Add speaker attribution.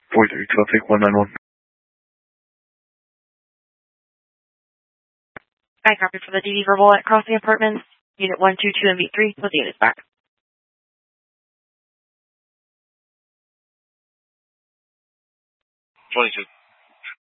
Speaker 1: 43 take 191.
Speaker 2: I copy for the DD verbal at Crossing Apartments, Unit 122 and V3, with the units back.
Speaker 3: 22.